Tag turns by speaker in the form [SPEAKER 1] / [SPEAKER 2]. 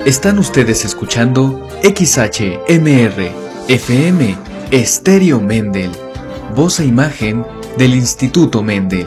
[SPEAKER 1] Están ustedes escuchando XHMR FM Estéreo Mendel, voz e imagen del Instituto Mendel.